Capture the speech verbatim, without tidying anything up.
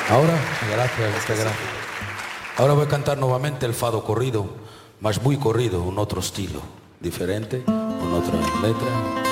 Ahora, gracias, muchas gracias. Ahora voy a cantar nuevamente el fado corrido, mas muy corrido, un otro estilo, diferente, con otra letra.